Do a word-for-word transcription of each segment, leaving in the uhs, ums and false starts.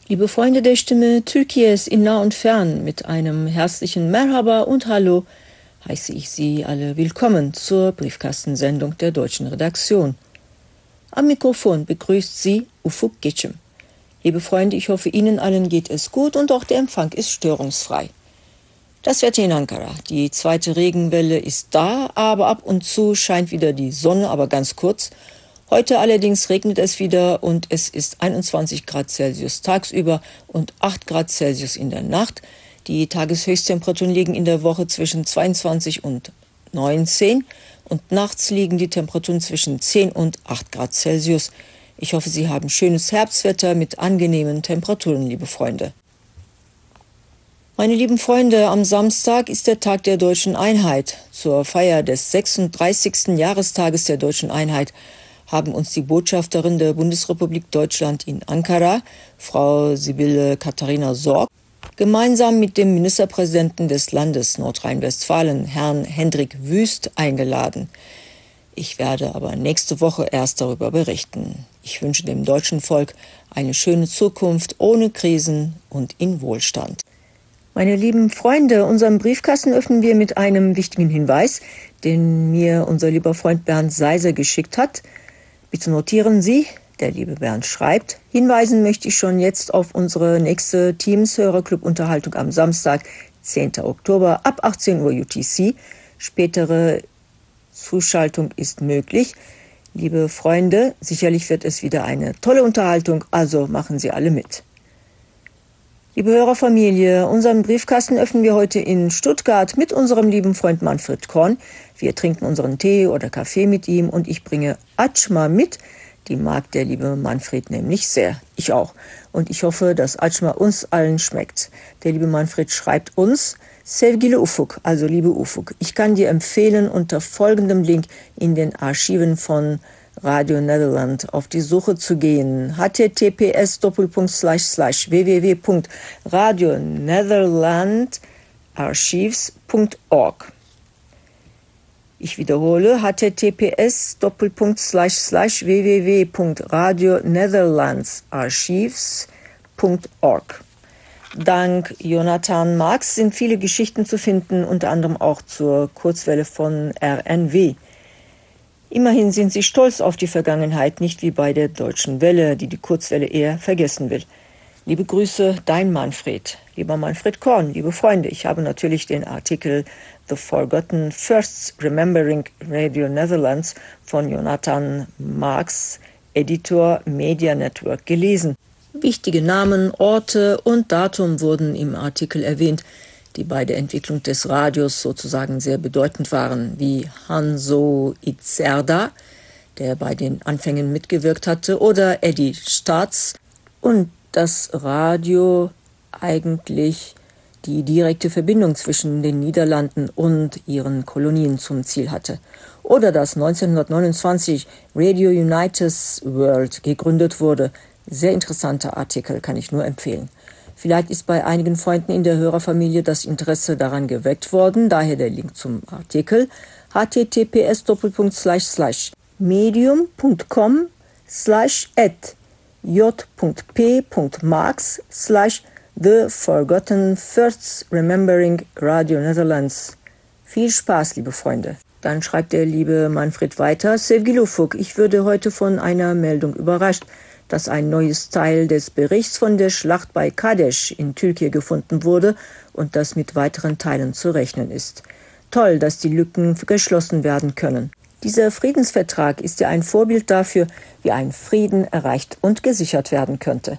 Liebe Freunde der Stimme Türkies in nah und fern, mit einem herzlichen Merhaba und Hallo heiße ich Sie alle willkommen zur Briefkastensendung der deutschen Redaktion. Am Mikrofon begrüßt Sie Ufuk Geçim. Liebe Freunde, ich hoffe, Ihnen allen geht es gut und auch der Empfang ist störungsfrei. Das Wetter in Ankara. Die zweite Regenwelle ist da, aber ab und zu scheint wieder die Sonne, aber ganz kurz. Heute allerdings regnet es wieder und es ist einundzwanzig Grad Celsius tagsüber und acht Grad Celsius in der Nacht. Die Tageshöchsttemperaturen liegen in der Woche zwischen zweiundzwanzig und neunzehn und nachts liegen die Temperaturen zwischen zehn und acht Grad Celsius. Ich hoffe, Sie haben schönes Herbstwetter mit angenehmen Temperaturen, liebe Freunde. Meine lieben Freunde, am Samstag ist der Tag der Deutschen Einheit. Zur Feier des sechsunddreißigsten Jahrestages der Deutschen Einheit haben uns die Botschafterin der Bundesrepublik Deutschland in Ankara, Frau Sibylle Katharina Sorg, gemeinsam mit dem Ministerpräsidenten des Landes Nordrhein-Westfalen, Herrn Hendrik Wüst, eingeladen. Ich werde aber nächste Woche erst darüber berichten. Ich wünsche dem deutschen Volk eine schöne Zukunft ohne Krisen und in Wohlstand. Meine lieben Freunde, unseren Briefkasten öffnen wir mit einem wichtigen Hinweis, den mir unser lieber Freund Bernd Seiser geschickt hat. Bitte notieren Sie, der liebe Bernd schreibt, hinweisen möchte ich schon jetzt auf unsere nächste Teams-Hörerclub-Unterhaltung am Samstag, zehnten Oktober ab achtzehn Uhr U T C. Spätere Zuschaltung ist möglich. Liebe Freunde, sicherlich wird es wieder eine tolle Unterhaltung, also machen Sie alle mit. Liebe Hörerfamilie, unseren Briefkasten öffnen wir heute in Stuttgart mit unserem lieben Freund Manfred Korn. Wir trinken unseren Tee oder Kaffee mit ihm und ich bringe Açma mit. Die mag der liebe Manfred nämlich sehr. Ich auch. Und ich hoffe, dass Açma uns allen schmeckt. Der liebe Manfred schreibt uns: Sevgili Ufuk, also liebe Ufuk, ich kann dir empfehlen, unter folgendem Link in den Archiven von Radio Nederland auf die Suche zu gehen. h t t p s doppelpunkt slash slash w w w punkt radio netherland archives punkt org. Ich wiederhole, h t t p s doppelpunkt slash slash w w w punkt radio netherlands archives punkt org. Dank Jonathan Marx sind viele Geschichten zu finden, unter anderem auch zur Kurzwelle von R N W. Immerhin sind sie stolz auf die Vergangenheit, nicht wie bei der Deutschen Welle, die die Kurzwelle eher vergessen will. Liebe Grüße, dein Manfred. Lieber Manfred Korn, liebe Freunde, ich habe natürlich den Artikel The Forgotten Firsts Remembering Radio Netherlands von Jonathan Marx, Editor Media Network, gelesen. Wichtige Namen, Orte und Datum wurden im Artikel erwähnt, die bei der Entwicklung des Radios sozusagen sehr bedeutend waren, wie Hanzo Itzerda, der bei den Anfängen mitgewirkt hatte, oder Eddie Staats, und das Radio eigentlich die direkte Verbindung zwischen den Niederlanden und ihren Kolonien zum Ziel hatte. Oder dass neunzehnhundertneunundzwanzig Radio United World gegründet wurde. Sehr interessanter Artikel, kann ich nur empfehlen. Vielleicht ist bei einigen Freunden in der Hörerfamilie das Interesse daran geweckt worden, daher der Link zum Artikel h t t p s doppelpunkt slash slash medium punkt com slash at j punkt p punkt marx slash The Forgotten Firsts Remembering Radio Netherlands. Viel Spaß, liebe Freunde. Dann schreibt der liebe Manfred weiter: Sevgili Ufuk, ich würde heute von einer Meldung überrascht, dass ein neues Teil des Berichts von der Schlacht bei Kadesh in Türkei gefunden wurde und dass mit weiteren Teilen zu rechnen ist. Toll, dass die Lücken geschlossen werden können. Dieser Friedensvertrag ist ja ein Vorbild dafür, wie ein Frieden erreicht und gesichert werden könnte.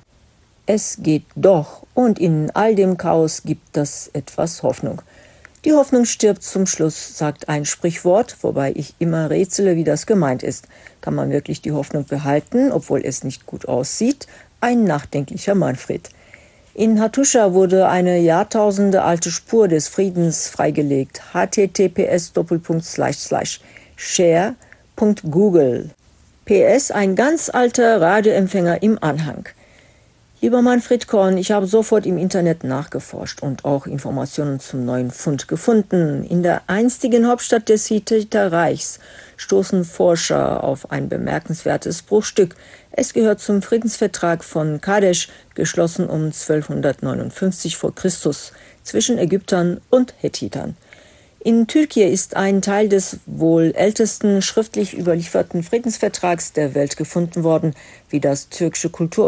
Es geht doch, und in all dem Chaos gibt es etwas Hoffnung. Die Hoffnung stirbt zum Schluss, sagt ein Sprichwort, wobei ich immer rätsele, wie das gemeint ist. Kann man wirklich die Hoffnung behalten, obwohl es nicht gut aussieht? Ein nachdenklicher Manfred. In Hattusha wurde eine Jahrtausende alte Spur des Friedens freigelegt. h t t p s doppelpunkt slash slash share punkt google. P S, ein ganz alter Radioempfänger im Anhang. Lieber Manfred Korn, ich habe sofort im Internet nachgeforscht und auch Informationen zum neuen Fund gefunden. In der einstigen Hauptstadt des Hittiter Reichs stoßen Forscher auf ein bemerkenswertes Bruchstück. Es gehört zum Friedensvertrag von Kadesh, geschlossen um zwölfhundertneunundfünfzig vor Christus zwischen Ägyptern und Hethitern. In Türkei ist ein Teil des wohl ältesten schriftlich überlieferten Friedensvertrags der Welt gefunden worden, wie das türkische Kultur